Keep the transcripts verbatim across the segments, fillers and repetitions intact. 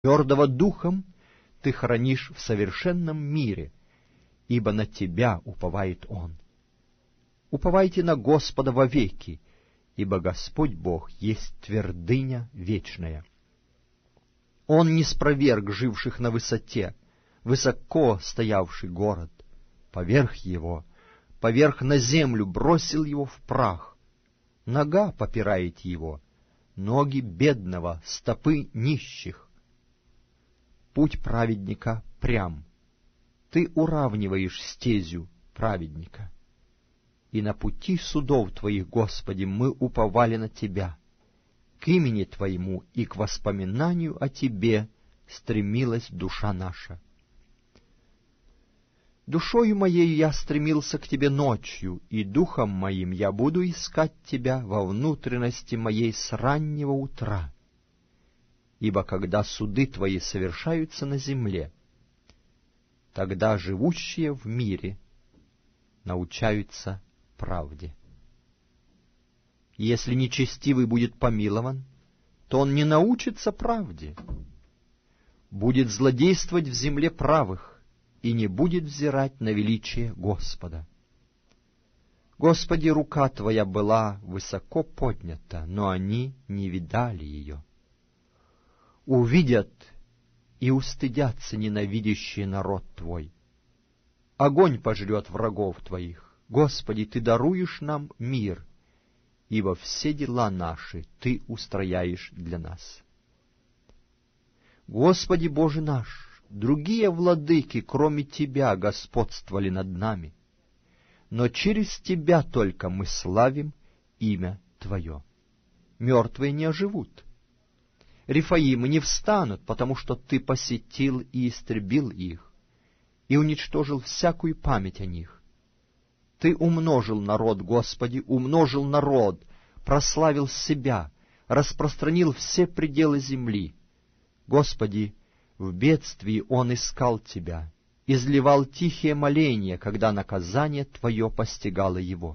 Твердого духом ты хранишь в совершенном мире, ибо на тебя уповает Он. Уповайте на Господа вовеки, ибо Господь Бог есть твердыня вечная. Он не спроверг живших на высоте, высоко стоявший город, поверх его, поверх на землю бросил его в прах. Нога попирает его, ноги бедного, стопы нищих. Путь праведника прям, ты уравниваешь стезю праведника. И на пути судов Твоих, Господи, мы уповали на Тебя. К имени Твоему и к воспоминанию о Тебе стремилась душа наша. Душою моею я стремился к Тебе ночью, и духом моим я буду искать Тебя во внутренности моей с раннего утра. Ибо когда суды Твои совершаются на земле, тогда живущие в мире научаются правде. Если нечестивый будет помилован, то он не научится правде, будет злодействовать в земле правых и не будет взирать на величие Господа. Господи, рука Твоя была высоко поднята, но они не видали ее. Увидят и устыдятся ненавидящие народ Твой. Огонь пожрет врагов Твоих. Господи, Ты даруешь нам мир, ибо все дела наши Ты устрояешь для нас. Господи Боже наш, другие владыки, кроме Тебя, господствовали над нами, но через Тебя только мы славим имя Твое. Мертвые не оживут. Рефаимы не встанут, потому что Ты посетил и истребил их, и уничтожил всякую память о них. Ты умножил народ, Господи, умножил народ, прославил себя, распространил все пределы земли. Господи, в бедствии он искал Тебя, изливал тихие моления, когда наказание Твое постигало его.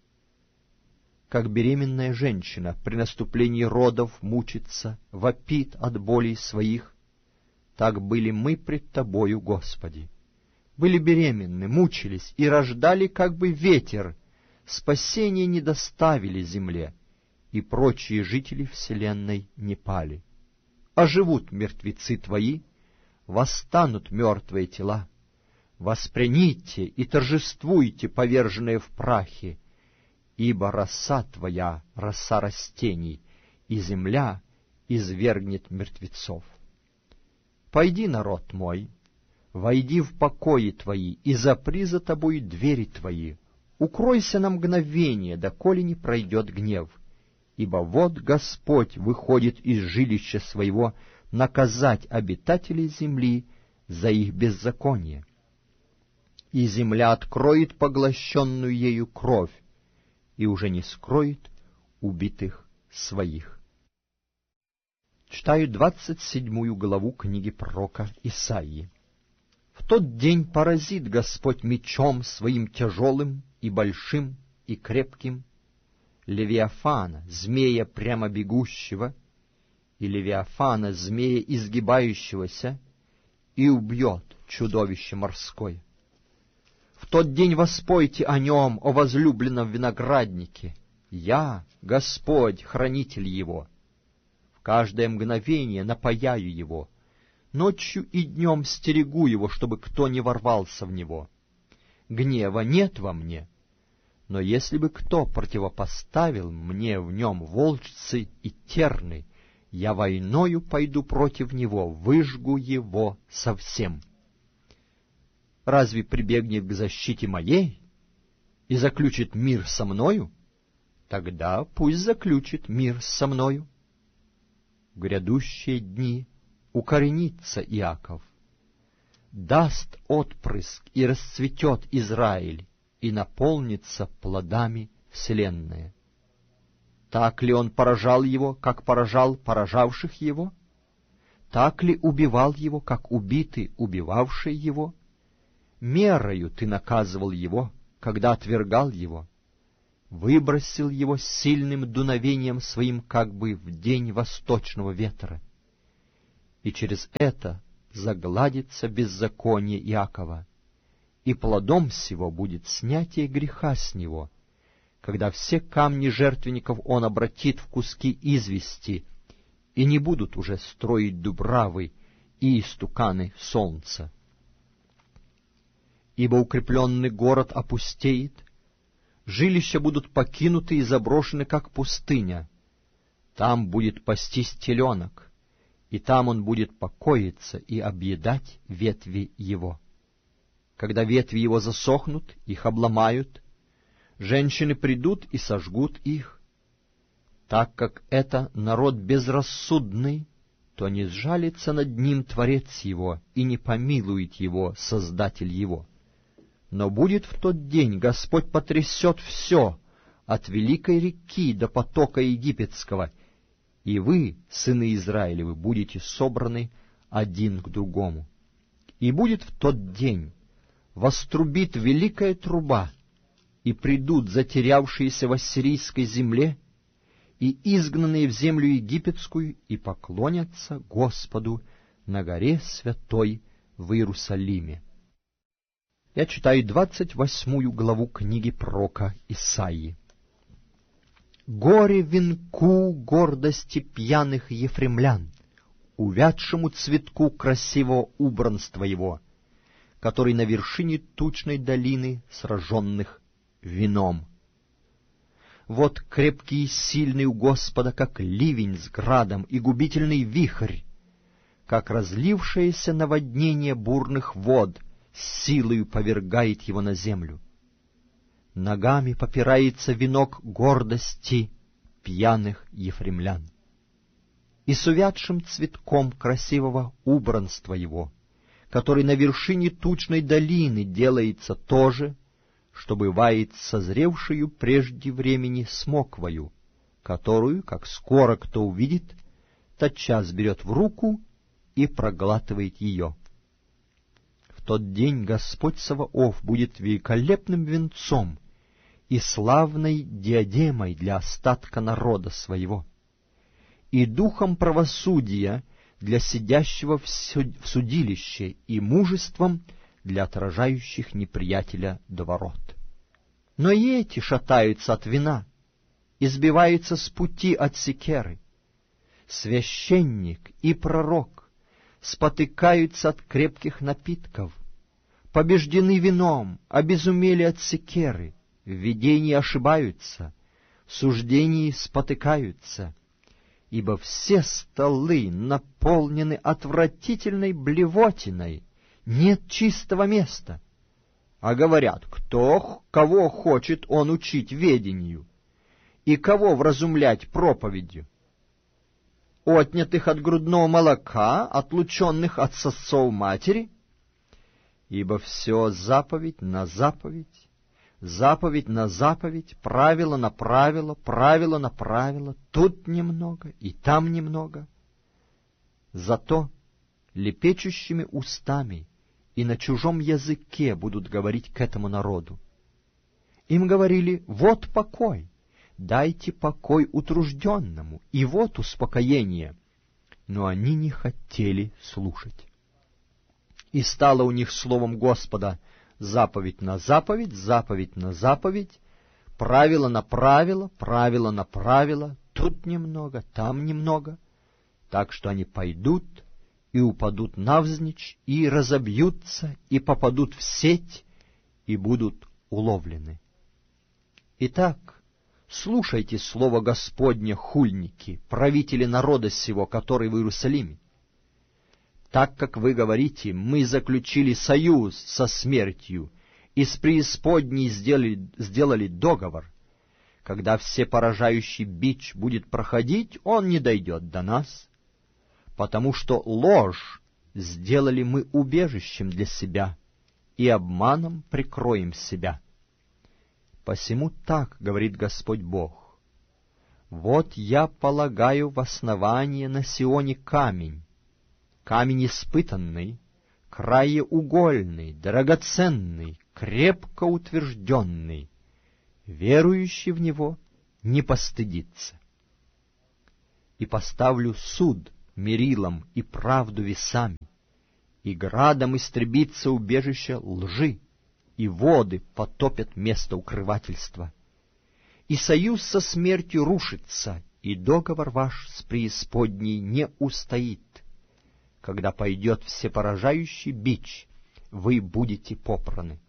Как беременная женщина при наступлении родов мучится, вопит от болей своих, так были мы пред Тобою, Господи. Были беременны, мучились и рождали, как бы ветер, спасения не доставили земле, и прочие жители вселенной не пали. Оживут мертвецы Твои, восстанут мертвые тела. Воспряните и торжествуйте, поверженные в прахе, ибо роса Твоя — роса растений, и земля извергнет мертвецов. Пойди, народ мой, войди в покои Твои, и запри за Тобой двери Твои. Укройся на мгновение, доколе не пройдет гнев. Ибо вот Господь выходит из жилища Своего наказать обитателей земли за их беззаконие. И земля откроет поглощенную ею кровь, и уже не скроет убитых своих. Читаю двадцать седьмую главу книги пророка Исаии. В тот день поразит Господь мечом Своим тяжелым и большим и крепким Левиафана, змея прямо бегущего, и Левиафана, змея изгибающегося, и убьет чудовище морское. В тот день воспойте о нем, о возлюбленном винограднике. Я, Господь, хранитель его. В каждое мгновение напояю его, ночью и днем стерегу его, чтобы кто не ворвался в него. Гнева нет во мне, но если бы кто противопоставил мне в нем волчцы и терны, я войною пойду против него, выжгу его совсем. Разве прибегнет к защите моей и заключит мир со мною? Тогда пусть заключит мир со мною. В грядущие дни укоренится Иаков, даст отпрыск и расцветет Израиль, и наполнится плодами вселенная. Так ли он поражал его, как поражал поражавших его? Так ли убивал его, как убиты убивавшие его? Мерою ты наказывал его, когда отвергал его, выбросил его сильным дуновением своим, как бы в день восточного ветра. и через это загладится беззаконие Иакова, и плодом сего будет снятие греха с него, когда все камни жертвенников он обратит в куски извести, и не будут уже строить дубравы и истуканы солнца. Ибо укрепленный город опустеет, жилища будут покинуты и заброшены, как пустыня. Там будет пастись теленок, и там он будет покоиться и объедать ветви его. Когда ветви его засохнут, их обломают, женщины придут и сожгут их. Так как это народ безрассудный, то не сжалится над ним Творец его, и не помилует его Создатель его. Но будет в тот день Господь потрясет все, от великой реки до потока египетского, и вы, сыны Израилевы, будете собраны один к другому. И будет в тот день, вострубит великая труба, и придут затерявшиеся в ассирийской земле, и изгнанные в землю египетскую, и поклонятся Господу на горе святой в Иерусалиме. Я читаю двадцать восьмую главу книги пророка Исаии. «Горе венку гордости пьяных ефремлян, увядшему цветку красивого убранства его, который на вершине тучной долины сраженных вином. Вот крепкий и сильный у Господа, как ливень с градом, и губительный вихрь, как разлившееся наводнение бурных вод, силою повергает его на землю. Ногами попирается венок гордости пьяных ефремлян. И с увядшим цветком красивого убранства его, который на вершине тучной долины делается то же, что бывает созревшую прежде времени смоквою, которую, как скоро кто увидит, тотчас берет в руку и проглатывает ее. В тот день Господь Саваоф будет великолепным венцом и славной диадемой для остатка народа своего, и духом правосудия для сидящего в судилище, и мужеством для отражающих неприятеля до ворот. Но и эти шатаются от вина, избиваются с пути от секеры. Священник и пророк спотыкаются от крепких напитков, побеждены вином, обезумели от секеры, в видении ошибаются, в суждении спотыкаются, ибо все столы наполнены отвратительной блевотиной, нет чистого места. А говорят, кто, кого хочет он учить ведению, и кого вразумлять проповедью? Отнятых от грудного молока, отлученных от сосцов матери? Ибо все заповедь на заповедь, заповедь на заповедь, правило на правило, правило на правило, тут немного и там немного. Зато лепечущими устами и на чужом языке будут говорить к этому народу. Им говорили: вот покой, дайте покой утружденному, и вот успокоение. Но они не хотели слушать. И стало у них словом Господа заповедь на заповедь, заповедь на заповедь, правило на правило, правило на правило, тут немного, там немного, так что они пойдут и упадут навзничь, и разобьются, и попадут в сеть, и будут уловлены. Итак, слушайте слово Господне, хульники, правители народа сего, который в Иерусалиме. Так как вы говорите: мы заключили союз со смертью, и с преисподней сделали, сделали договор, когда всепоражающий бич будет проходить, он не дойдет до нас, потому что ложь сделали мы убежищем для себя, и обманом прикроем себя. Посему так говорит Господь Бог: вот я полагаю в основание на Сионе камень, камень испытанный, краеугольный, драгоценный, крепко утвержденный, верующий в него не постыдится. И поставлю суд мерилом и правду весами, и градом истребится убежище лжи, и воды потопят место укрывательства. И союз со смертью рушится, и договор ваш с преисподней не устоит. Когда пойдет всепоражающий бич, вы будете попраны.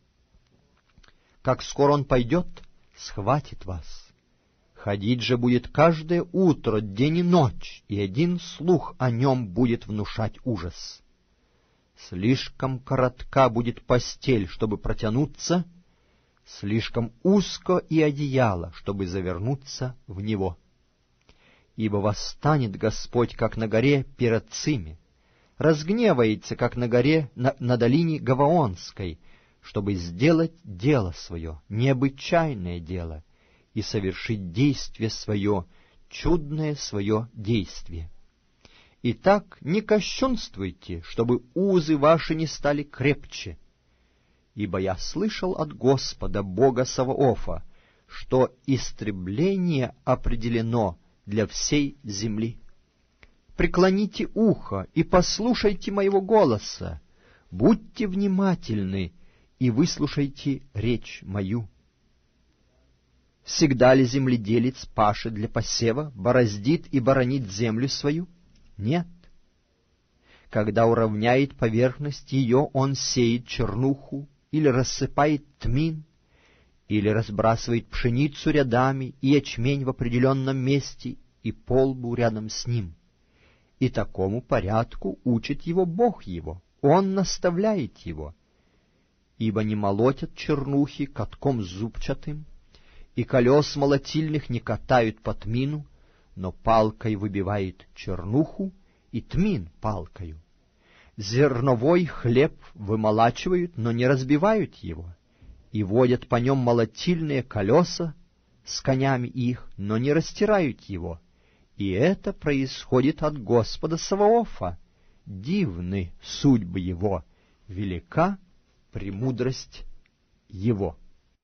Как скоро он пойдет, схватит вас. Ходить же будет каждое утро, день и ночь, и один слух о нем будет внушать ужас. Слишком коротка будет постель, чтобы протянуться, слишком узко и одеяло, чтобы завернуться в него. Ибо восстанет Господь, как на горе Перациме, разгневается, как на горе на, на долине Гаваонской, чтобы сделать дело свое, необычайное дело, и совершить действие свое, чудное свое действие. Итак, не кощунствуйте, чтобы узы ваши не стали крепче. Ибо я слышал от Господа, Бога Саваофа, что истребление определено для всей земли. Преклоните ухо и послушайте моего голоса, будьте внимательны и выслушайте речь мою. Всегда ли земледелец пашет для посева, бороздит и боронит землю свою? Нет. Когда уравняет поверхность ее, он сеет чернуху, или рассыпает тмин, или разбрасывает пшеницу рядами и ячмень в определенном месте и полбу рядом с ним. И такому порядку учит его Бог его, он наставляет его. Ибо не молотят чернухи катком зубчатым, и колес молотильных не катают по тмину, но палкой выбивает чернуху, и тмин палкою. Зерновой хлеб вымолачивают, но не разбивают его, и водят по нем молотильные колеса с конями их, но не растирают его. И это происходит от Господа Саваофа. Дивны судьбы его, велика премудрость его.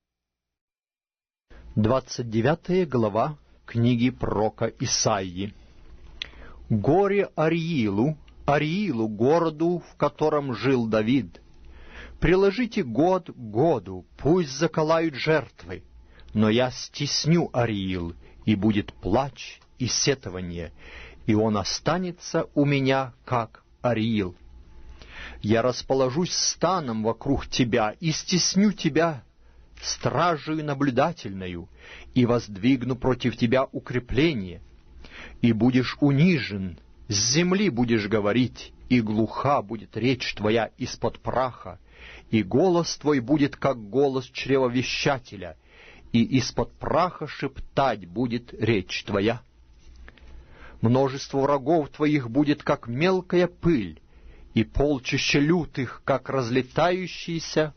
Двадцать девятая глава книги пророка Исаии. Горе Ариилу, Ариилу, городу, в котором жил Давид. Приложите год к году, пусть заколают жертвы, но я стесню Ариил, и будет плач и сетование, и он останется у меня, как Ариил. Я расположусь станом вокруг тебя и стесню тебя стражею наблюдательною, и воздвигну против тебя укрепление, и будешь унижен, с земли будешь говорить, и глуха будет речь твоя из-под праха, и голос твой будет, как голос чревовещателя, и из-под праха шептать будет речь твоя. Множество врагов твоих будет, как мелкая пыль, и полчища лютых, как разлетающиеся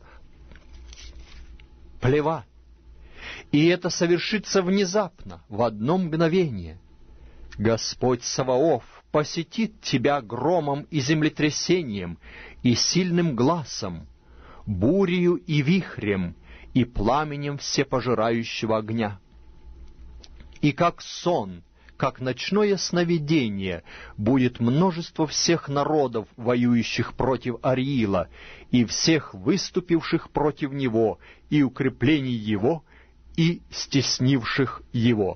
плева. И это совершится внезапно, в одно мгновение. Господь Саваоф посетит тебя громом и землетрясением, и сильным гласом, бурею и вихрем, и пламенем всепожирающего огня. И как сон, как ночное сновидение, будет множество всех народов, воюющих против Ариила, и всех выступивших против него, и укреплений его, и стеснивших его.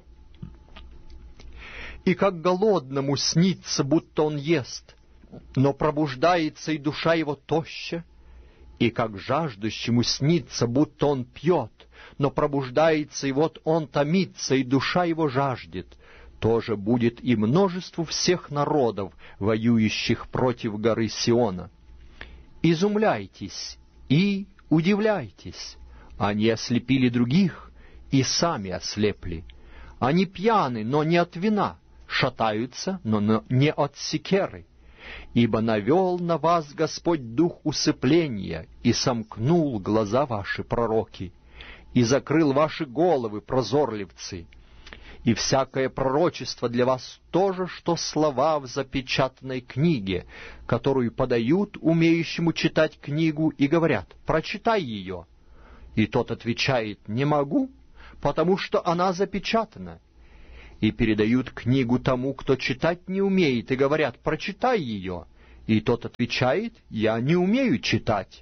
И как голодному снится, будто он ест, но пробуждается, и душа его тоща, и как жаждущему снится, будто он пьет, но пробуждается, и вот он томится, и душа его жаждет, тоже будет и множеству всех народов, воюющих против горы Сиона. Изумляйтесь и удивляйтесь, они ослепили других и сами ослепли. Они пьяны, но не от вина, шатаются, но не от секеры. Ибо навел на вас Господь дух усыпления, и сомкнул глаза ваши, пророки, и закрыл ваши головы, прозорливцы. И всякое пророчество для вас то же, что слова в запечатанной книге, которую подают умеющему читать книгу и говорят: «Прочитай ее». И тот отвечает: «Не могу, потому что она запечатана». и передают книгу тому, кто читать не умеет, и говорят: прочитай ее. И тот отвечает: я не умею читать.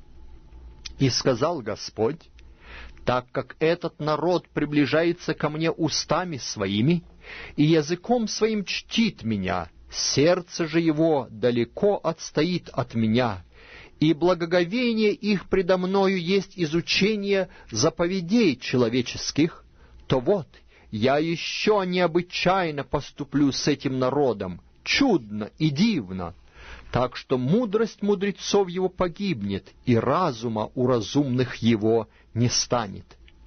И сказал Господь: так как этот народ приближается ко мне устами своими и языком своим чтит меня, сердце же его далеко отстоит от меня, и благоговение их предо мною есть изучение заповедей человеческих, то вот, я еще необычайно поступлю с этим народом, чудно и дивно, так что мудрость мудрецов его погибнет, и разума у разумных его не станет.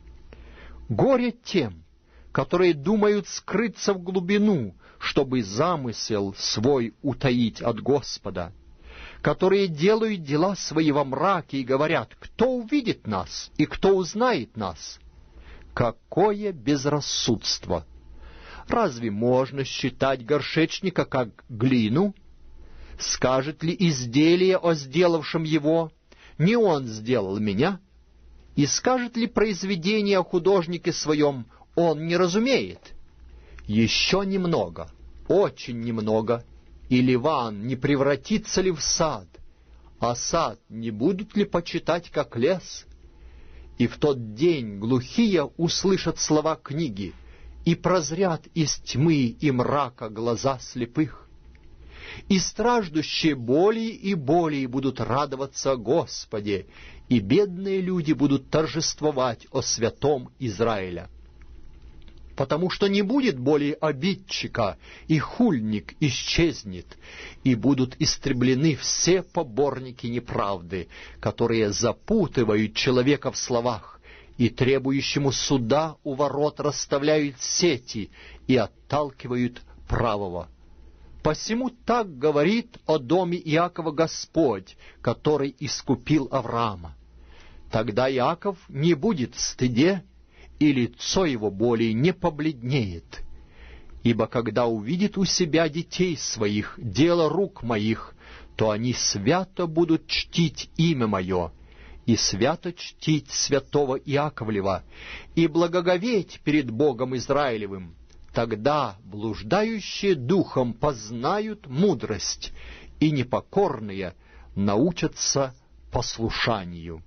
Горе тем, которые думают скрыться в глубину, чтобы замысел свой утаить от Господа, которые делают дела свои во мраке и говорят: кто увидит нас и кто узнает нас? Какое безрассудство! Разве можно считать горшечника как глину? Скажет ли изделие о сделавшем его: не он сделал меня? И скажет ли произведение о художнике своем: он не разумеет? Еще немного, очень немного, и Ливан не превратится ли в сад, а сад не будут ли почитать как лес? И в тот день глухие услышат слова книги, и прозрят из тьмы и мрака глаза слепых. И страждущие более и более будут радоваться Господе, и бедные люди будут торжествовать о святом Израиля. Потому что не будет более обидчика, и хульник исчезнет, и будут истреблены все поборники неправды, которые запутывают человека в словах, и требующему суда у ворот расставляют сети и отталкивают правого. Посему так говорит о доме Иакова Господь, который искупил Авраама. Тогда Иаков не будет в стыде, и лицо его более не побледнеет. Ибо когда увидит у себя детей своих дело рук моих, то они свято будут чтить имя мое, и свято чтить святого Иаковлева, и благоговеть перед Богом Израилевым. Тогда блуждающие духом познают мудрость, и непокорные научатся послушанию.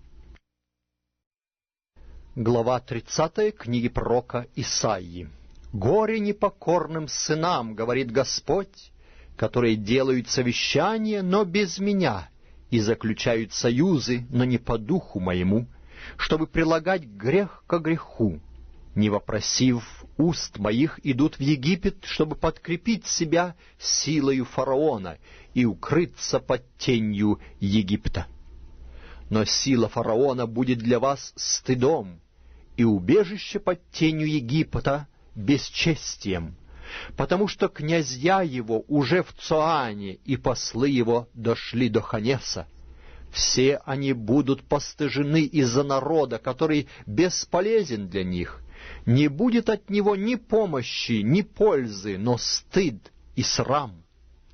Глава тридцатая книги пророка Исаии. «Горе непокорным сынам, — говорит Господь, — которые делают совещания, но без меня, и заключают союзы, но не по духу моему, чтобы прилагать грех ко греху. Не вопросив уст моих, идут в Египет, чтобы подкрепить себя силою фараона и укрыться под тенью Египта. Но сила фараона будет для вас стыдом, и убежище под тенью Египта бесчестием, потому что князья его уже в Цоане, и послы его дошли до Ханеса. Все они будут постыжены из-за народа, который бесполезен для них. Не будет от него ни помощи, ни пользы, но стыд и срам.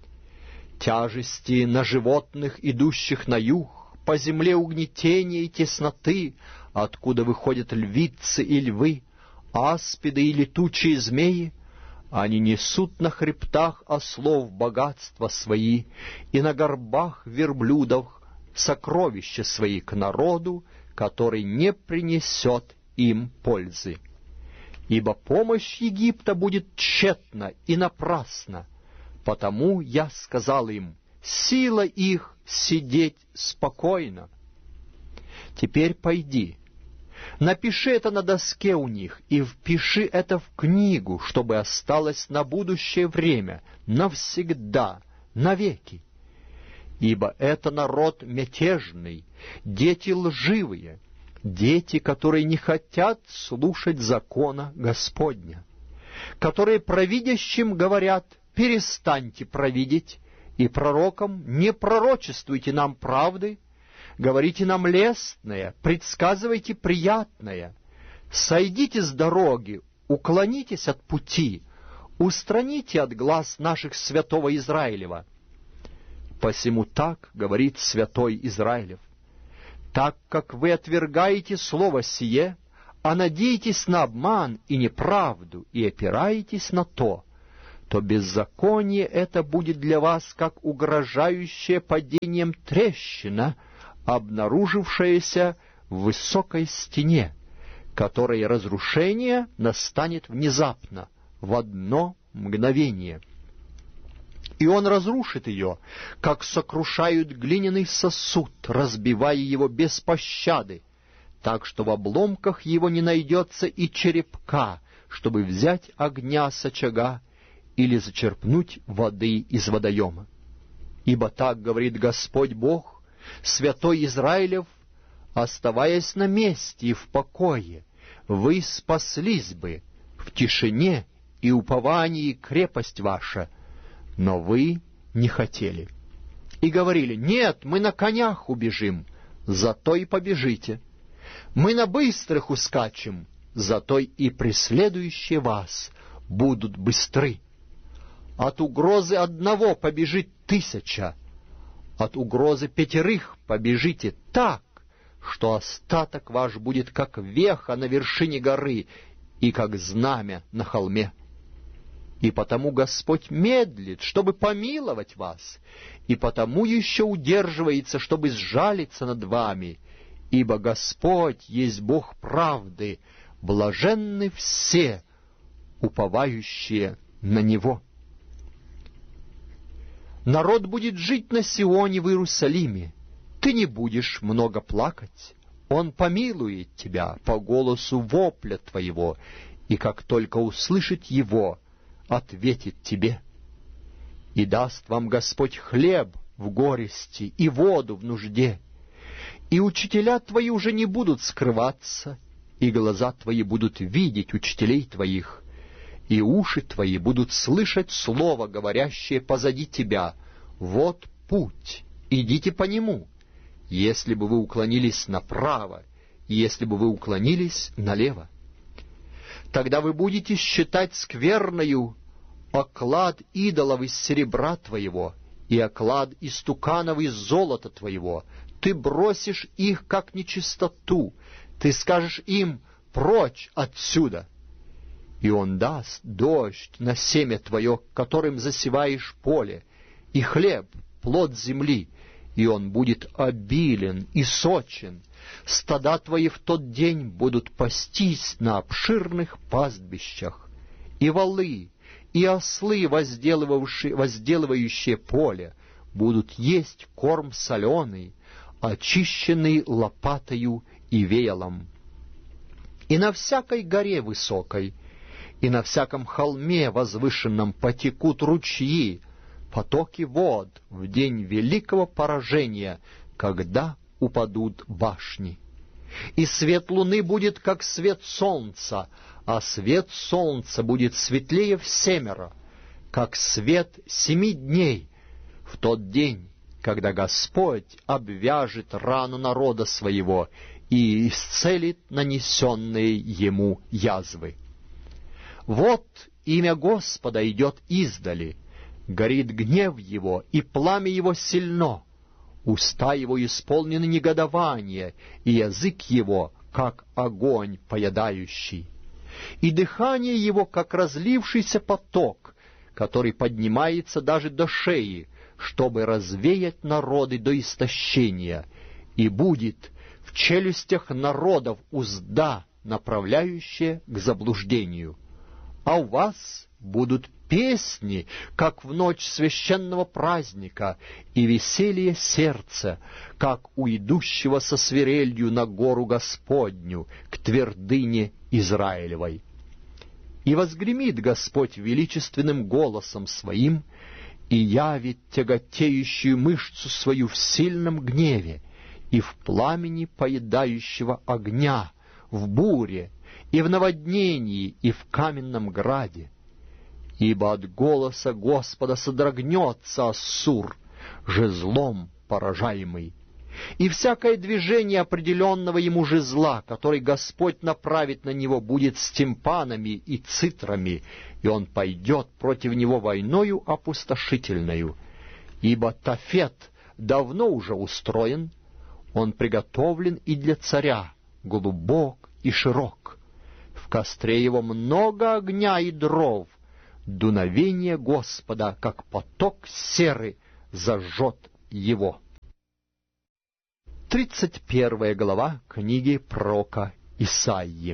Тяжести на животных, идущих на юг, по земле угнетения и тесноты, откуда выходят львицы и львы, аспиды и летучие змеи, они несут на хребтах ослов богатства свои, и на горбах верблюдов сокровища свои к народу, который не принесет им пользы. Ибо помощь Египта будет тщетна и напрасна, потому я сказал им: сила их сидеть спокойно. Теперь пойди, напиши это на доске у них, и впиши это в книгу, чтобы осталось на будущее время, навсегда, навеки. Ибо это народ мятежный, дети лживые, дети, которые не хотят слушать закона Господня, которые провидящим говорят: перестаньте провидеть, и пророкам: не пророчествуйте нам правды, говорите нам лестное, предсказывайте приятное, сойдите с дороги, уклонитесь от пути, устраните от глаз наших святого Израилева. Посему так говорит святой Израилев: так как вы отвергаете слово сие, а надеетесь на обман и неправду, и опираетесь на то, то беззаконие это будет для вас, как угрожающая падением трещина, обнаружившаяся в высокой стене, которой разрушение настанет внезапно, в одно мгновение. И он разрушит ее, как сокрушают глиняный сосуд, разбивая его без пощады, так что в обломках его не найдется и черепка, чтобы взять огня с очага или зачерпнуть воды из водоема. Ибо так говорит Господь Бог, святой Израилев, оставаясь на месте и в покое, вы спаслись бы в тишине и уповании крепость ваша, но вы не хотели. И говорили: нет, мы на конях убежим, зато и побежите. Мы на быстрых ускачем, зато и преследующие вас будут быстры. От угрозы одного побежит тысяча, от угрозы пятерых побежите так, что остаток ваш будет как веха на вершине горы и как знамя на холме. И потому Господь медлит, чтобы помиловать вас, и потому еще удерживается, чтобы сжалиться над вами, ибо Господь есть Бог правды, блаженны все, уповающие на Него. Народ будет жить на Сионе в Иерусалиме, ты не будешь много плакать, Он помилует тебя по голосу вопля твоего, и как только услышит его, ответит тебе. И даст вам Господь хлеб в горести и воду в нужде, и учителя твои уже не будут скрываться, и глаза твои будут видеть учителей твоих, и уши твои будут слышать слово, говорящее позади тебя: вот путь, идите по нему, если бы вы уклонились направо, если бы вы уклонились налево. Тогда вы будете считать скверною оклад идолов из серебра твоего и оклад истуканов из золота твоего. Ты бросишь их, как нечистоту, ты скажешь им: прочь отсюда. И он даст дождь на семя твое, которым засеваешь поле, и хлеб, плод земли, и он будет обилен и сочен. Стада твои в тот день будут пастись на обширных пастбищах, и волы, и ослы, возделывающие, возделывающие поле, будут есть корм соленый, очищенный лопатою и веялом. И на всякой горе высокой, и на всяком холме возвышенном потекут ручьи, потоки вод в день великого поражения, когда упадут башни. И свет луны будет, как свет солнца, а свет солнца будет светлее всемеро, как свет семи дней, в тот день, когда Господь обвяжет рану народа своего и исцелит нанесенные ему язвы. Вот имя Господа идет издали, горит гнев его, и пламя его сильно, уста его исполнены негодования, и язык его, как огонь поедающий, и дыхание его, как разлившийся поток, который поднимается даже до шеи, чтобы развеять народы до истощения, и будет в челюстях народов узда, направляющая к заблуждению. А у вас будут песни, как в ночь священного праздника, и веселье сердца, как у идущего со свирелью на гору Господню, к твердыне Израилевой. И возгремит Господь величественным голосом своим, и явит тяготеющую мышцу свою в сильном гневе, и в пламени поедающего огня, в буре, и в наводнении, и в каменном граде. Ибо от голоса Господа содрогнется Ассур, жезлом поражаемый, и всякое движение определенного ему жезла, который Господь направит на него, будет с тимпанами и цитрами, и он пойдет против него войною опустошительною. Ибо Тофет давно уже устроен, он приготовлен и для царя, глубок и широк, костре его много огня и дров, дуновение Господа, как поток серы, зажжет его. Тридцать первая глава книги пророка Исаии.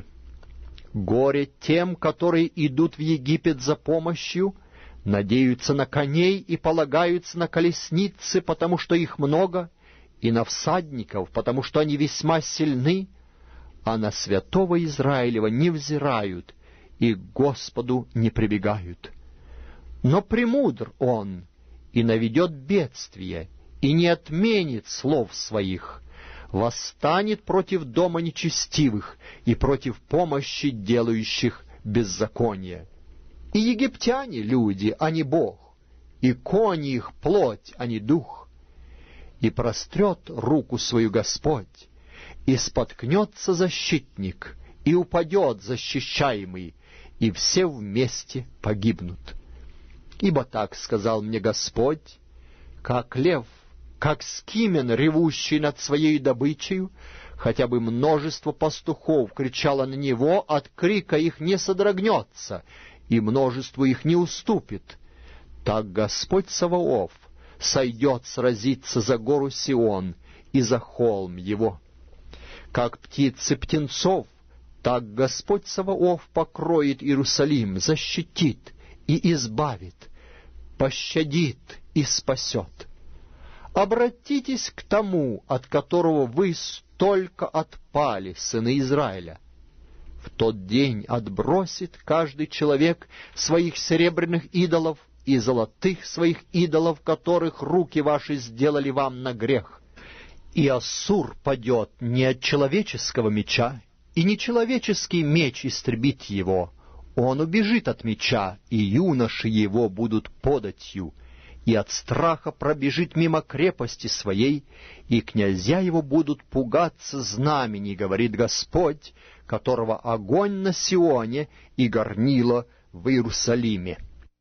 Горе тем, которые идут в Египет за помощью, надеются на коней и полагаются на колесницы, потому что их много, и на всадников, потому что они весьма сильны, а на святого Израилева не взирают и к Господу не прибегают. Но премудр он и наведет бедствие, и не отменит слов своих, восстанет против дома нечестивых и против помощи делающих беззаконие. И египтяне люди, а не Бог, и кони их плоть, а не дух. И прострет руку свою Господь, и споткнется защитник, и упадет защищаемый, и все вместе погибнут. Ибо так сказал мне Господь, как лев, как скимен, ревущий над своей добычей, хотя бы множество пастухов кричало на него, от крика их не содрогнется, и множество их не уступит. Так Господь Саваоф сойдет сразиться за гору Сион и за холм его. Как птицы птенцов, так Господь Саваоф покроет Иерусалим, защитит и избавит, пощадит и спасет. Обратитесь к тому, от которого вы столько отпали, сыны Израиля. В тот день отбросит каждый человек своих серебряных идолов и золотых своих идолов, которых руки ваши сделали вам на грех. И Ассур падет не от человеческого меча, и не человеческий меч истребит его. Он убежит от меча, и юноши его будут податью, и от страха пробежит мимо крепости своей, и князья его будут пугаться знамени, говорит Господь, которого огонь на Сионе и горнило в Иерусалиме.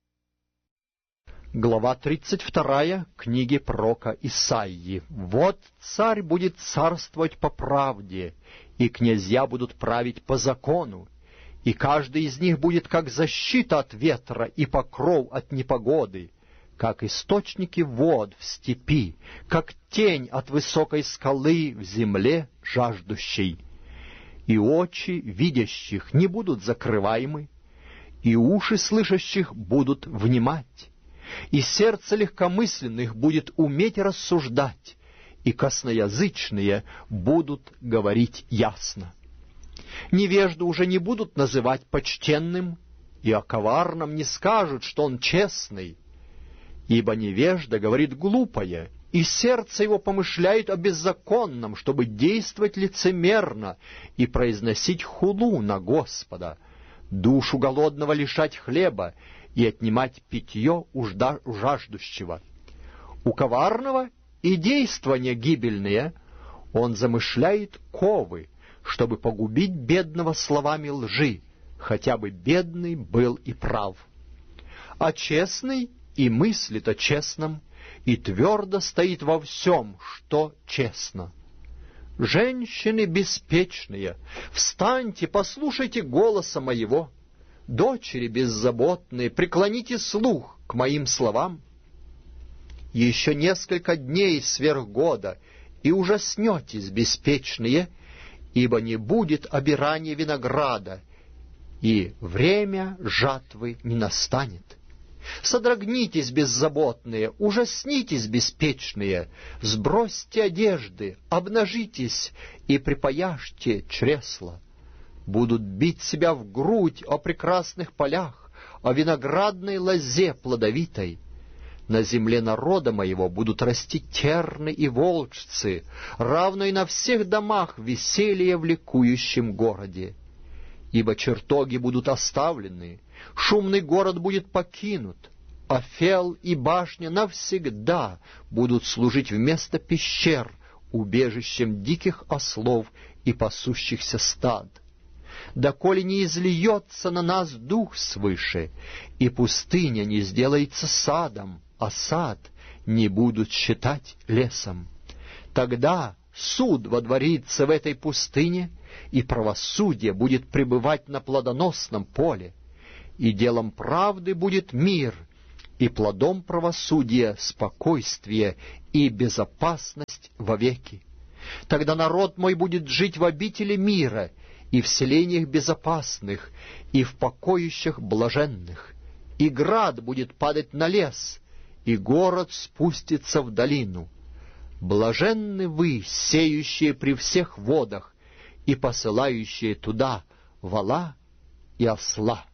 Глава тридцать вторая книги пророка Исаии. «Вот царь будет царствовать по правде, и князья будут править по закону, и каждый из них будет как защита от ветра и покров от непогоды, как источники вод в степи, как тень от высокой скалы в земле жаждущей. И очи видящих не будут закрываемы, и уши слышащих будут внимать, и сердце легкомысленных будет уметь рассуждать, и косноязычные будут говорить ясно. Невежду уже не будут называть почтенным, и о коварном не скажут, что он честный, ибо невежда говорит глупое, и сердце его помышляет о беззаконном, чтобы действовать лицемерно и произносить хулу на Господа, душу голодного лишать хлеба и отнимать питье у жаждущего. У коварного и действования гибельные он замышляет ковы, чтобы погубить бедного словами лжи, хотя бы бедный был и прав. А честный и мыслит о честном, и твердо стоит во всем, что честно. Женщины беспечные, встаньте, послушайте голоса моего. Дочери беззаботные, преклоните слух к моим словам. Еще несколько дней сверх года, и ужаснетесь, беспечные, ибо не будет обирания винограда, и время жатвы не настанет. Содрогнитесь, беззаботные, ужаснитесь, беспечные, сбросьте одежды, обнажитесь и припояжьте чресла. Будут бить себя в грудь о прекрасных полях, о виноградной лозе плодовитой. На земле народа моего будут расти терны и волчцы, равно и на всех домах веселье в ликующем городе. Ибо чертоги будут оставлены, шумный город будет покинут, Афел и башня навсегда будут служить вместо пещер, убежищем диких ослов и пасущихся стад. Доколе не излиется на нас дух свыше, и пустыня не сделается садом, а сад не будут считать лесом. Тогда суд водворится в этой пустыне, и правосудие будет пребывать на плодоносном поле, и делом правды будет мир, и плодом правосудия спокойствие и безопасность вовеки. Тогда народ мой будет жить в обители мира, и в селениях безопасных, и в покоищах блаженных. И град будет падать на лес, и город спустится в долину. Блаженны вы, сеющие при всех водах, и посылающие туда вола и осла.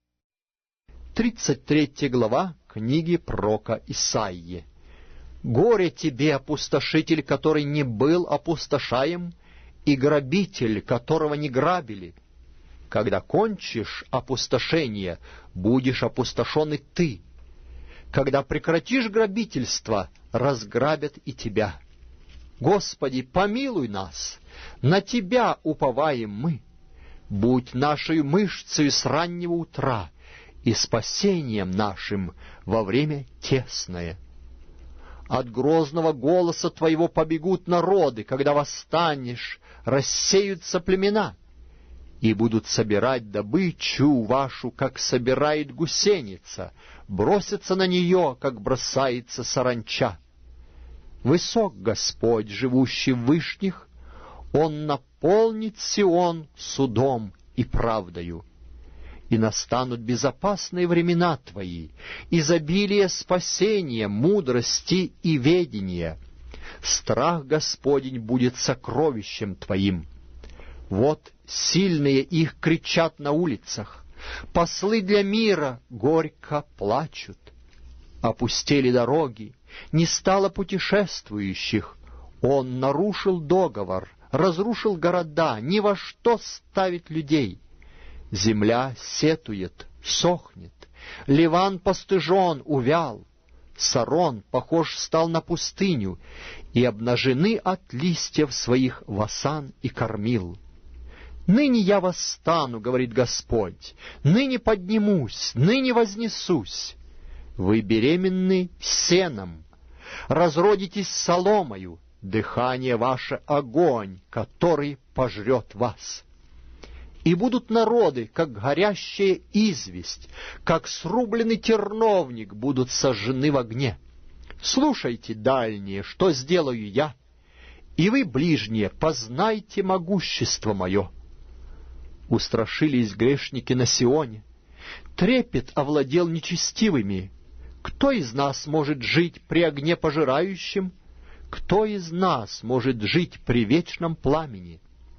Тридцать третья глава книги пророка Исаии. Горе тебе, опустошитель, который не был опустошаем, и грабитель, которого не грабили. Когда кончишь опустошение, будешь опустошен и ты. Когда прекратишь грабительство, разграбят и тебя. Господи, помилуй нас, на Тебя уповаем мы. Будь нашей мышцей с раннего утра и спасением нашим во время тесное. От грозного голоса Твоего побегут народы, когда восстанешь, рассеются племена, и будут собирать добычу вашу, как собирает гусеница, бросятся на нее, как бросается саранча. Высок Господь, живущий в вышних, Он наполнит Сион судом и правдою. И настанут безопасные времена Твои, изобилие спасения, мудрости и ведения. Страх Господень будет сокровищем Твоим. Вот сильные их кричат на улицах, послы для мира горько плачут. Опустели дороги, не стало путешествующих. Он нарушил договор, разрушил города, ни во что ставит людей. Земля сетует, сохнет, Ливан постыжен, увял, Сарон похож стал на пустыню, и обнажены от листьев своих Васан и Кормил. Ныне я восстану, говорит Господь, ныне поднимусь, ныне вознесусь. Вы беременны сеном, разродитесь соломою, дыхание ваше — огонь, который пожрет вас. И будут народы, как горящая известь, как срубленный терновник, будут сожжены в огне. Слушайте, дальние, что сделаю я, и вы, ближние, познайте могущество мое. Устрашились грешники на Сионе, трепет овладел нечестивыми. Кто из нас может жить при огне пожирающем? Кто из нас может жить при вечном пламени?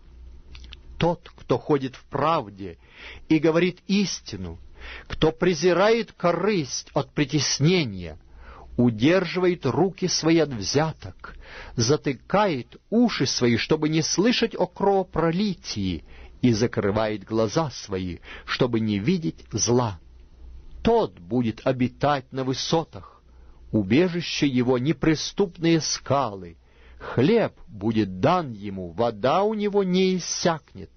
Тот, кто ходит в правде и говорит истину, кто презирает корысть от притеснения, удерживает руки свои от взяток, затыкает уши свои, чтобы не слышать о кровопролитии, и закрывает глаза свои, чтобы не видеть зла. Тот будет обитать на высотах, убежище его неприступные скалы, хлеб будет дан ему, вода у него не иссякнет.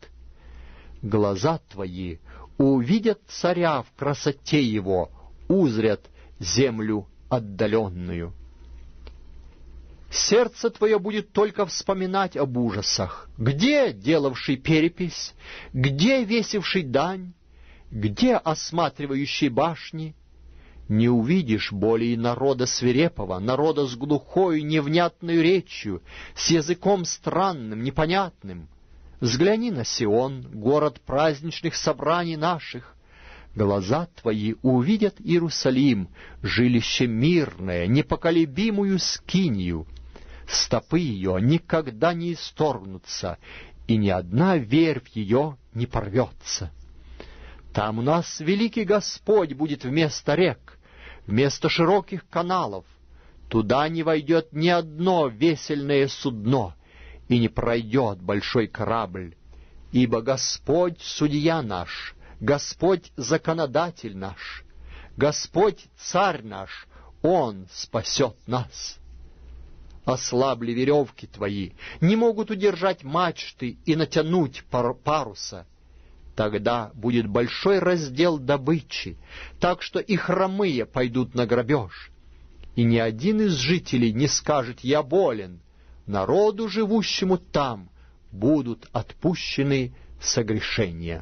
Глаза твои увидят царя в красоте его, узрят землю отдаленную. Сердце твое будет только вспоминать об ужасах. Где делавший перепись? Где весивший дань? Где осматривающий башни? Не увидишь более народа свирепого, народа с глухой, невнятной речью, с языком странным, непонятным. Взгляни на Сион, город праздничных собраний наших. Глаза твои увидят Иерусалим, жилище мирное, непоколебимую скинию. Стопы ее никогда не исторгнутся, и ни одна вервь ее не порвется. Там у нас великий Господь будет вместо рек, вместо широких каналов. Туда не войдет ни одно весельное судно, и не пройдет большой корабль. Ибо Господь — судья наш, Господь — законодатель наш, Господь — царь наш, Он спасет нас. Ослабли веревки твои, не могут удержать мачты и натянуть пар паруса. Тогда будет большой раздел добычи, так что и хромые пойдут на грабеж. И ни один из жителей не скажет: «Я болен», народу, живущему там, будут отпущены согрешения.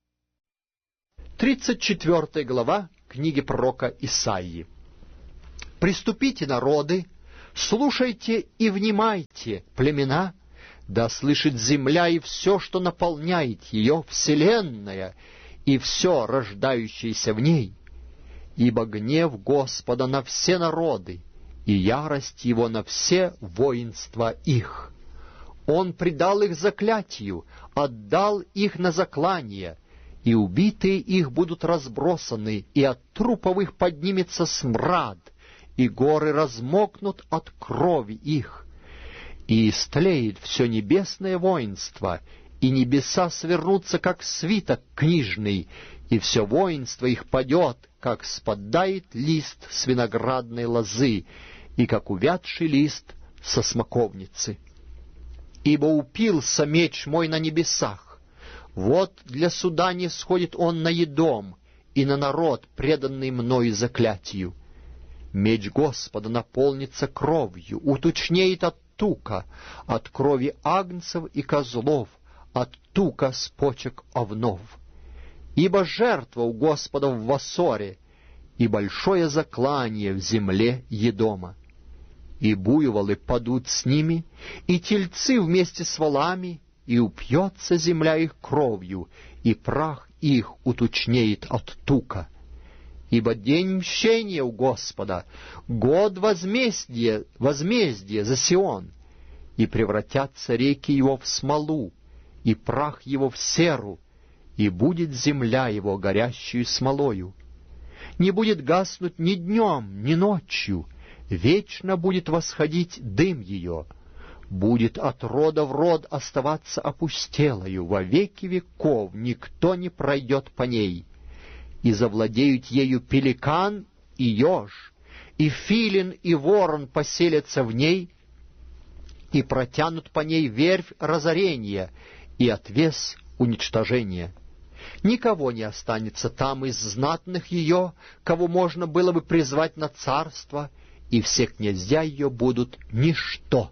Тридцать четвёртая глава книги пророка Исаии. «Приступите, народы, слушайте и внимайте, племена, да слышит земля и все, что наполняет ее, вселенная, и все, рождающееся в ней. Ибо гнев Господа на все народы, и ярость Его на все воинства их. Он предал их заклятию, отдал их на заклание, и убитые их будут разбросаны, и от трупов их поднимется смрад, и горы размокнут от крови их. И истлеет все небесное воинство, и небеса свернутся, как свиток книжный, и все воинство их падет, как спадает лист с виноградной лозы, и как увядший лист со смоковницы. Ибо упился меч мой на небесах, вот для суда не сходит он на Едом, и на народ, преданный мною заклятию. Меч Господа наполнится кровью, уточнеет от тука, от крови агнцев и козлов, от тука с почек овнов. Ибо жертва у Господа в Вассоре, и большое заклание в земле Едома. И буйволы падут с ними, и тельцы вместе с волами, и упьется земля их кровью, и прах их уточнеет от тука. Ибо день мщения у Господа, год возмездия, возмездия за Сион, и превратятся реки его в смолу, и прах его в серу, и будет земля его горящую смолою. Не будет гаснуть ни днем, ни ночью, вечно будет восходить дым ее, будет от рода в род оставаться опустелою, во веки веков никто не пройдет по ней. И завладеют ею пеликан и еж, и филин и ворон поселятся в ней, и протянут по ней верфь разорения и отвес уничтожения. Никого не останется там из знатных ее, кого можно было бы призвать на царство, и все князья ее будут ничто.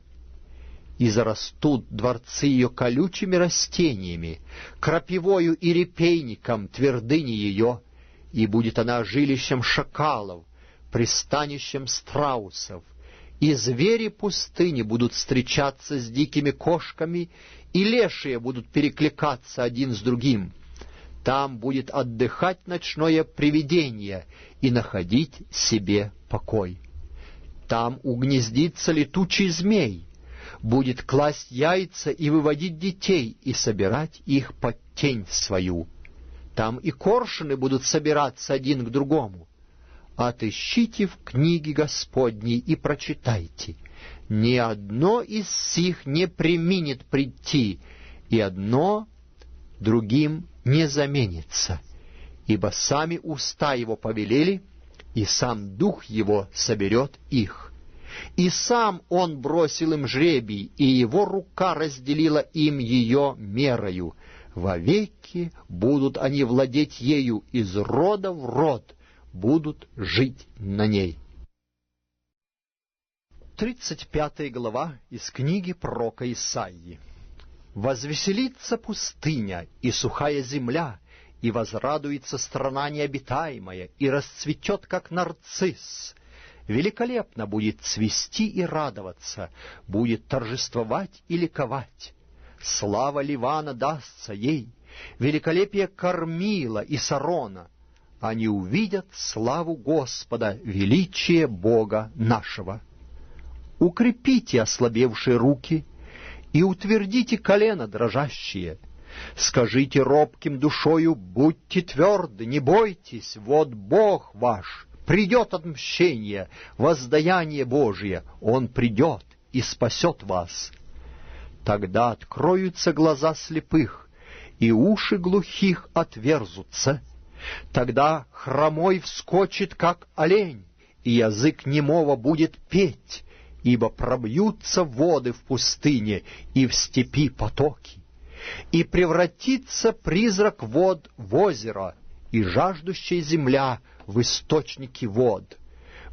И зарастут дворцы ее колючими растениями, крапивою и репейником твердыни ее, и будет она жилищем шакалов, пристанищем страусов, и звери пустыни будут встречаться с дикими кошками, и лешие будут перекликаться один с другим. Там будет отдыхать ночное привидение и находить себе покой. Там угнездится летучий змей, будет класть яйца и выводить детей, и собирать их под тень свою. Там и коршуны будут собираться один к другому. Отыщите в книге Господней и прочитайте. Ни одно из сих не преминет прийти, и одно другим не заменится, ибо сами уста его повелели, и сам дух его соберет их. И сам он бросил им жребий, и его рука разделила им ее мерою. Вовеки будут они владеть ею, из рода в род будут жить на ней. Тридцать пятая глава из книги пророка Исаии. «Возвеселится пустыня и сухая земля, и возрадуется страна необитаемая, и расцветет, как нарцисс. Великолепно будет цвести и радоваться, будет торжествовать и ликовать. Слава Ливана дастся ей, великолепие Кормила и Сарона. Они увидят славу Господа, величие Бога нашего. Укрепите ослабевшие руки и утвердите колено дрожащие. Скажите робким душою: будьте тверды, не бойтесь, вот Бог ваш, придет отмщение, воздаяние Божие, Он придет и спасет вас. Тогда откроются глаза слепых, и уши глухих отверзутся. Тогда хромой вскочит, как олень, и язык немого будет петь, ибо пробьются воды в пустыне и в степи потоки. И превратится призрак вод в озеро, и жаждущая земля в источники вод.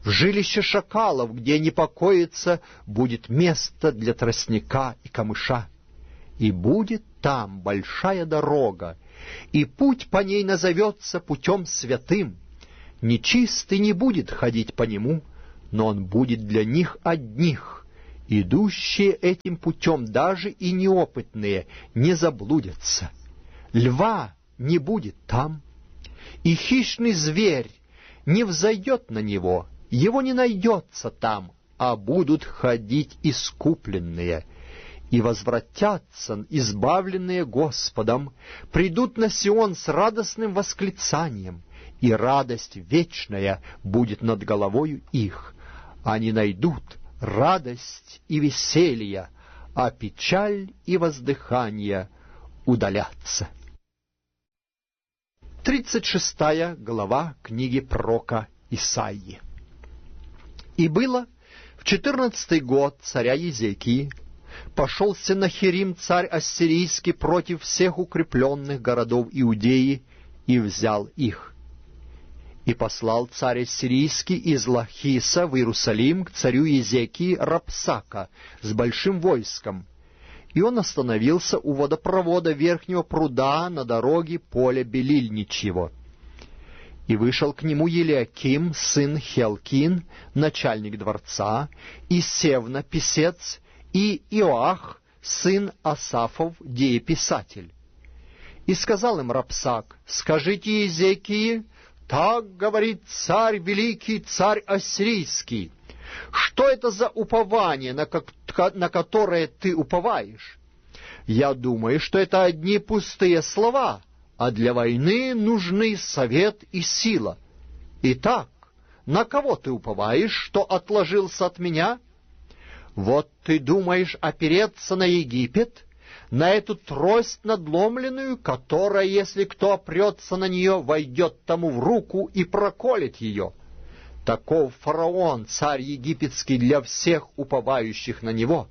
В жилище шакалов, где не покоится, будет место для тростника и камыша. И будет там большая дорога, и путь по ней назовется путем святым. Нечистый не будет ходить по нему, но он будет для них одних. Идущие этим путем даже и неопытные не заблудятся. Льва не будет там, и хищный зверь не взойдет на него, его не найдется там, а будут ходить искупленные. И возвратятся, избавленные Господом, придут на Сион с радостным восклицанием, и радость вечная будет над головою их. Они найдут радость и веселье, а печаль и воздыхание удалятся. Тридцать шестая глава книги пророка Исаии. И было в четырнадцатый год царя Езекии, пошел Сеннахерим, царь ассирийский, против всех укрепленных городов Иудеи и взял их. И послал царь ассирийский из Лахиса в Иерусалим к царю Езекии Рапсака с большим войском. И он остановился у водопровода верхнего пруда на дороге поля Белильничьего. И вышел к нему Елиаким, сын Хелкин, начальник дворца, и Севна, писец, и Иоах, сын Асафов, дееписатель. И сказал им Рапсак: «Скажите Езекии, так говорит царь великий, царь ассирийский, что это за упование, на, как, на которое ты уповаешь? Я думаю, что это одни пустые слова, а для войны нужны совет и сила. Итак, на кого ты уповаешь, что отложился от меня? Вот ты думаешь опереться на Египет, на эту трость надломленную, которая, если кто опрется на нее, войдет тому в руку и проколет ее. Таков фараон, царь египетский, для всех уповающих на него.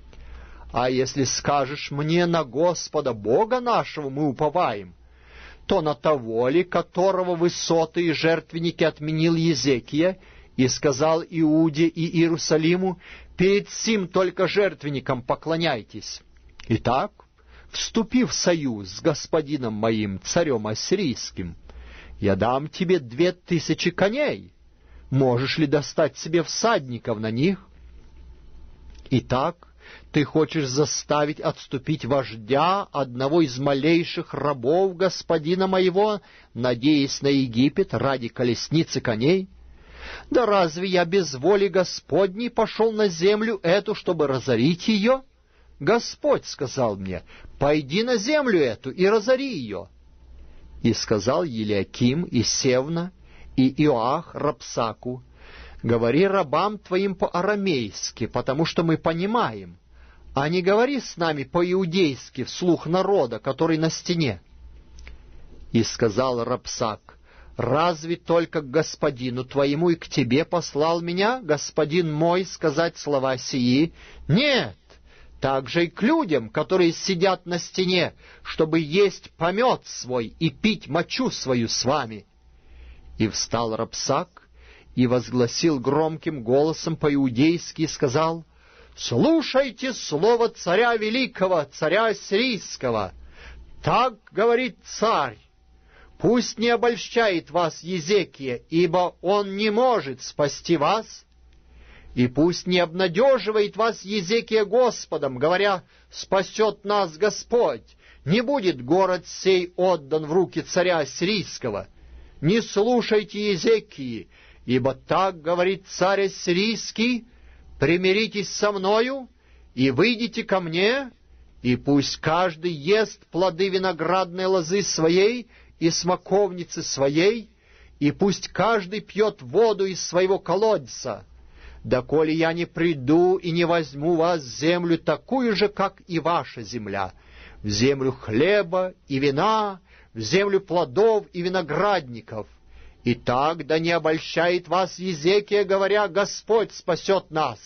А если скажешь мне: на Господа Бога нашего мы уповаем, то на того ли, которого высоты и жертвенники отменил Езекия, и сказал Иуде и Иерусалиму: перед сим только жертвенникам поклоняйтесь. Итак, вступи в союз с господином моим, царем ассирийским. Я дам тебе две тысячи коней. Можешь ли достать себе всадников на них? Итак, ты хочешь заставить отступить вождя, одного из малейших рабов господина моего, надеясь на Египет ради колесницы коней? Да разве я без воли Господней пошел на землю эту, чтобы разорить ее? Господь сказал мне: пойди на землю эту и разори ее. И сказал Елиаким и Севна и Иоах Рапсаку: говори рабам твоим по-арамейски, потому что мы понимаем, а не говори с нами по-иудейски вслух народа, который на стене. И сказал Рапсак: разве только к господину твоему и к тебе послал меня господин мой сказать слова сии? Нет, также и к людям, которые сидят на стене, чтобы есть помет свой и пить мочу свою с вами. И встал Рапсак и возгласил громким голосом по-иудейски и сказал: слушайте слово царя великого, царя ассирийского. Так говорит царь: пусть не обольщает вас Езекия, ибо он не может спасти вас. И пусть не обнадеживает вас Езекия Господом, говоря: спасет нас Господь, не будет город сей отдан в руки царя ассирийского. Не слушайте Езекии, ибо так говорит царь ассирийский: примиритесь со мною и выйдите ко мне, и пусть каждый ест плоды виноградной лозы своей и смоковницы своей, и пусть каждый пьет воду из своего колодца, доколе я не приду и не возьму вас в землю такую же, как и ваша земля, в землю хлеба и вина, в землю плодов и виноградников. И так да не обольщает вас Езекия, говоря: Господь спасет нас.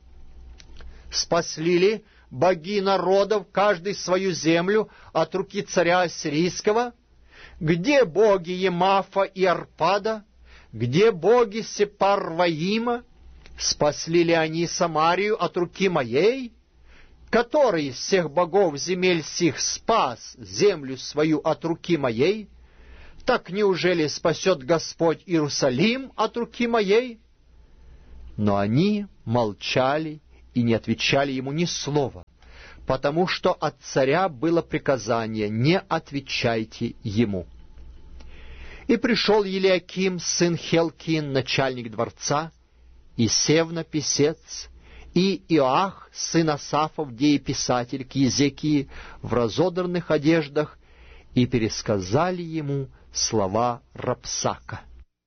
Спасли ли боги народов каждый свою землю от руки царя ассирийского? Где боги Емафа и Арпада? где боги Сепарваима? Спасли ли они Самарию от руки моей? Который из всех богов земель сих спас землю свою от руки моей? Так неужели спасет Господь Иерусалим от руки моей? Но они молчали и не отвечали ему ни слова, потому что от царя было приказание: не отвечайте ему. И пришел Елиаким, сын Хелкин, начальник дворца, и Севна, писец, и Иоах, сын Асафов, дееписатель, к Езекии в разодранных одеждах, и пересказали ему слова Рапсака.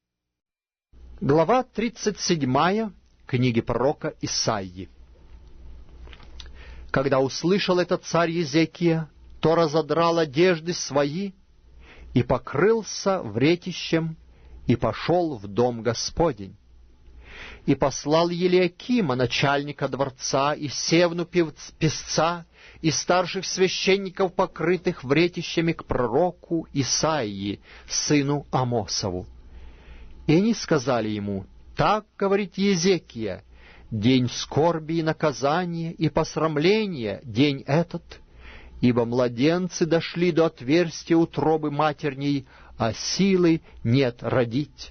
Глава тридцать седьмая книги пророка Исаии. Когда услышал это царь Езекия, то разодрал одежды свои и покрылся вретищем, и пошел в дом Господень. И послал Елиакима, начальника дворца, и Севну писца, и старших священников, покрытых вретищами, к пророку Исаии, сыну Амосову. И они сказали ему: «Так говорит Езекия, день скорби и наказания и посрамления день этот, ибо младенцы дошли до отверстия утробы матерней, а силы нет родить.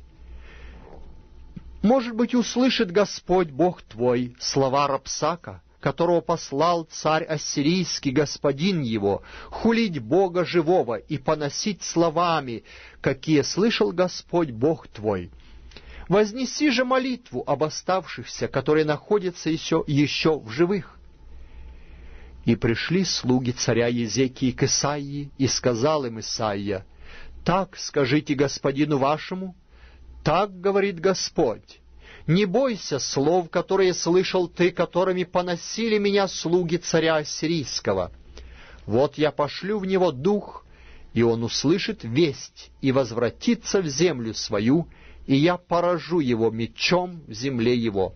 Может быть, услышит Господь Бог твой слова Рапсака, которого послал царь ассирийский, господин его, хулить Бога живого и поносить словами, какие слышал Господь Бог твой. Вознеси же молитву об оставшихся, которые находятся еще, еще в живых». И пришли слуги царя Езекии к Исаии, и сказал им Исаия: «Так скажите господину вашему, так говорит Господь: не бойся слов, которые слышал ты, которыми поносили меня слуги царя ассирийского. Вот я пошлю в него дух, и он услышит весть и возвратится в землю свою, и я поражу его мечом в земле его».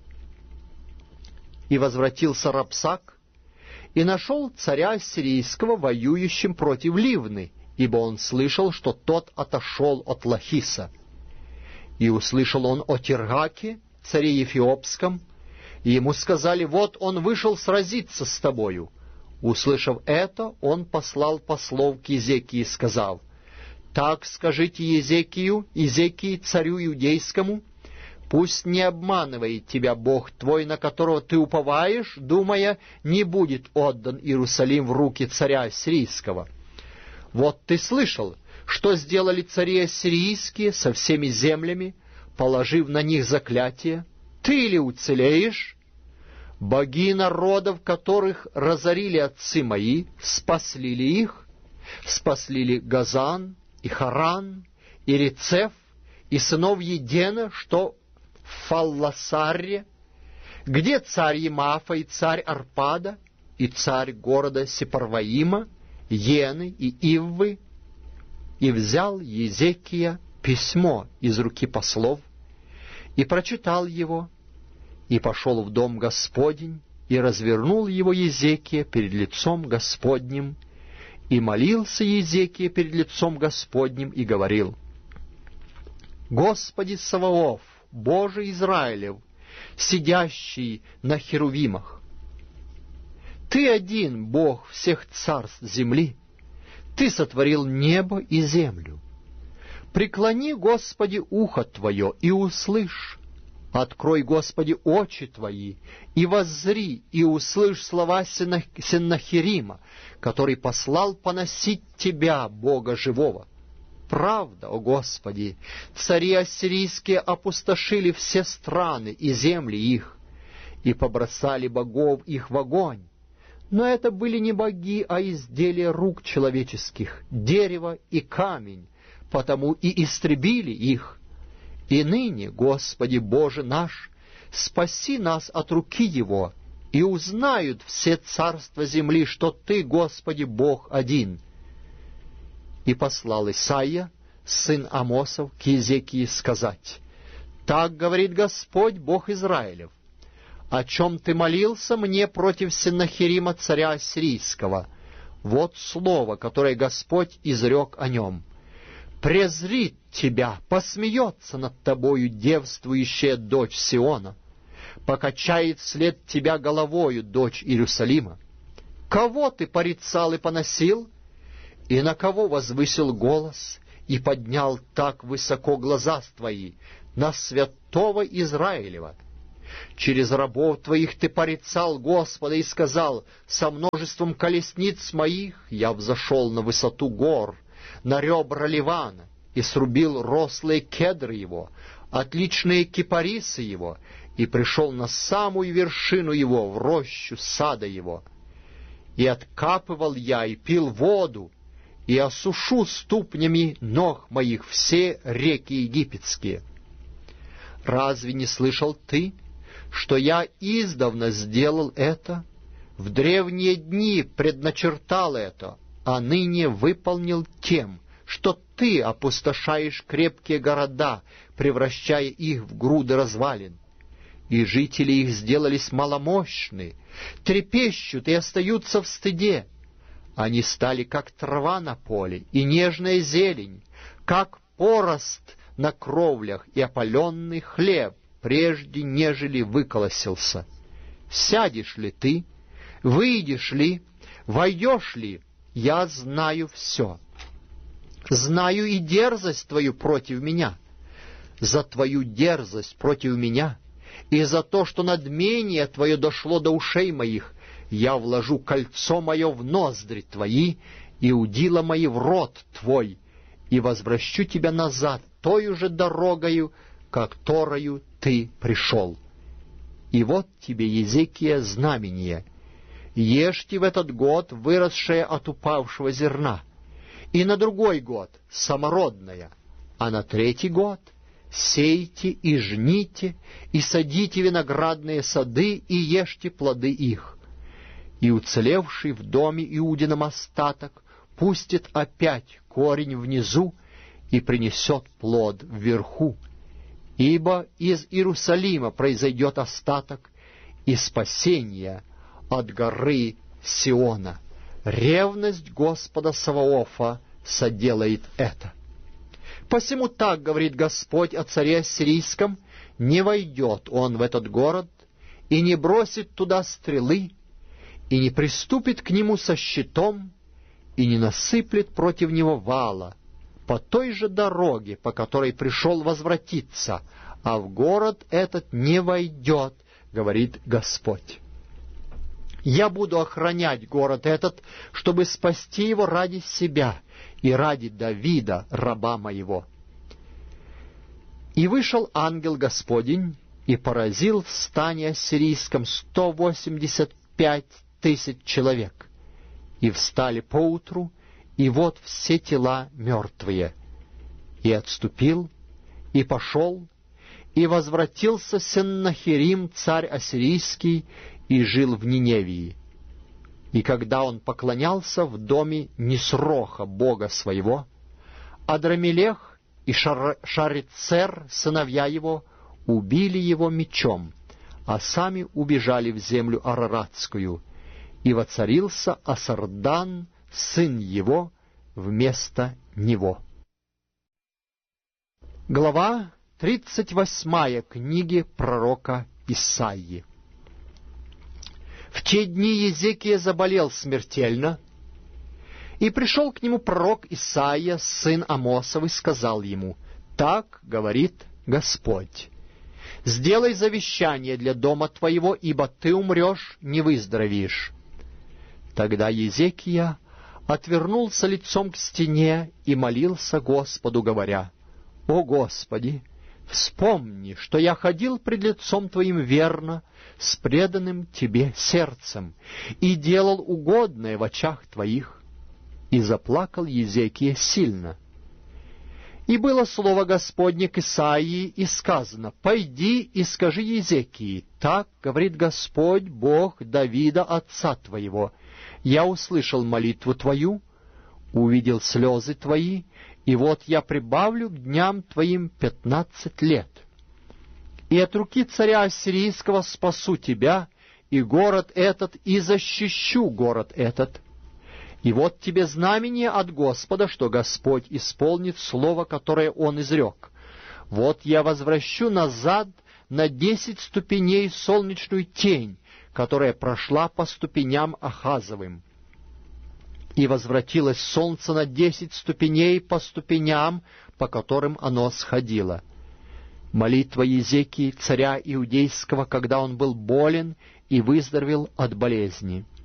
И возвратился Рапсак, и нашел царя ассирийского воюющим против Ливны, ибо он слышал, что тот отошел от Лахиса. И услышал он о Тиргаке, царе Эфиопском, и ему сказали: «Вот он вышел сразиться с тобою». Услышав это, он послал послов к Езекии, сказав: «Так скажите Езекию, Езекии, царю иудейскому, пусть не обманывает тебя Бог твой, на которого ты уповаешь, думая, не будет отдан Иерусалим в руки царя ассирийского. Вот ты слышал, что сделали цари ассирийские со всеми землями, положив на них заклятие. Ты ли уцелеешь? Боги народов, которых разорили отцы мои, спасли ли их? Спасли ли Газан и Харан, и Рецеф, и сынов Едена, что в Фалласарре? Где царь Емафа и царь Арпада, и царь города Сепарваима, Ены и Иввы?» И взял Езекия письмо из руки послов, и прочитал его, и пошел в дом Господень, и развернул его Езекия перед лицом Господним, и молился Езекия перед лицом Господним, и говорил: «Господи Саваоф, Боже Израилев, сидящий на херувимах, Ты один Бог всех царств земли, Ты сотворил небо и землю. Преклони, Господи, ухо Твое и услышь. Открой, Господи, очи Твои и воззри, и услышь слова Сеннахерима, который послал поносить Тебя, Бога живого. Правда, о Господи, цари ассирийские опустошили все страны и земли их, и побросали богов их в огонь. Но это были не боги, а изделия рук человеческих, дерево и камень, потому и истребили их. И ныне, Господи Боже наш, спаси нас от руки его, и узнают все царства земли, что Ты, Господи, Бог один». И послал Исаия, сын Амосов, к Езекии сказать: «Так говорит Господь, Бог Израилев: о чем ты молился мне против Сеннахерима, царя ассирийского? Вот слово, которое Господь изрек о нем. Презрит тебя, посмеется над тобою девствующая дочь Сиона, покачает вслед тебя головою дочь Иерусалима. Кого ты порицал и поносил, и на кого возвысил голос, и поднял так высоко глаза твои на святого Израилева? Через рабов твоих ты порицал Господа и сказал: со множеством колесниц моих я взошел на высоту гор, на ребра Ливана, и срубил рослые кедры его, отличные кипарисы его, и пришел на самую вершину его, в рощу сада его. И откапывал я, и пил воду, и осушу ступнями ног моих все реки египетские. Разве не слышал ты, что я издавна сделал это, в древние дни предначертал это, а ныне выполнил тем, что ты опустошаешь крепкие города, превращая их в груды развалин? И жители их сделались маломощны, трепещут и остаются в стыде. Они стали как трава на поле и нежная зелень, как порост на кровлях и опаленный хлеб, прежде нежели выколосился. Сядешь ли ты, выйдешь ли, войдешь ли, я знаю все. Знаю и дерзость твою против меня. За твою дерзость против меня и за то, что надмение твое дошло до ушей моих, я вложу кольцо мое в ноздри твои и удила мои в рот твой, и возвращу тебя назад тою же дорогою, которою ты пришел. И вот тебе, Езекия, знамение. Ешьте в этот год выросшее от упавшего зерна, и на другой год самородное, а на третий год сейте и жните, и садите виноградные сады, и ешьте плоды их. И уцелевший в доме Иудином остаток пустит опять корень внизу и принесет плод вверху, ибо из Иерусалима произойдет остаток и спасение от горы Сиона. Ревность Господа Саваофа соделает это. Посему так говорит Господь о царе ассирийском: не войдет он в этот город, и не бросит туда стрелы, и не приступит к нему со щитом, и не насыплет против него вала, по той же дороге, по которой пришел возвратиться, а в город этот не войдет, говорит Господь. Я буду охранять город этот, чтобы спасти его ради себя и ради Давида, раба моего. И вышел ангел Господень и поразил в стане ассирийском сто восемьдесят пять тысяч человек. И встали поутру, и вот все тела мертвые. И отступил, и пошел, и возвратился Сеннахерим, царь ассирийский, и жил в Ниневии. И когда он поклонялся в доме Нисроха, бога своего, Адрамелех и Шар... Шарицер, сыновья его, убили его мечом, а сами убежали в землю Араратскую, и воцарился Асардан, сын его, вместо него. Глава тридцать восьмая книги пророка Исаии. В те дни Езекия заболел смертельно, и пришел к нему пророк Исаия, сын Амосов, и сказал ему: «Так говорит Господь, сделай завещание для дома твоего, ибо ты умрешь, не выздоровеешь». Тогда Езекия отвернулся лицом к стене и молился Господу, говоря: «О Господи, вспомни, что я ходил пред лицом Твоим верно, с преданным Тебе сердцем, и делал угодное в очах Твоих». И заплакал Езекия сильно. И было слово Господне к Исаии, и сказано: «Пойди и скажи Езекии, так говорит Господь, Бог Давида, отца твоего: я услышал молитву твою, увидел слезы твои, и вот я прибавлю к дням твоим пятнадцать лет. И от руки царя ассирийского спасу тебя, и город этот, и защищу город этот. И вот тебе знамение от Господа, что Господь исполнит слово, которое Он изрек. Вот я возвращу назад на десять ступеней солнечную тень, которая прошла по ступеням Ахазовым. И возвратилось солнце на десять ступеней по ступеням, по которым оно сходило. Молитва Езекии, царя Иудейского, когда он был болен и выздоровел от болезни.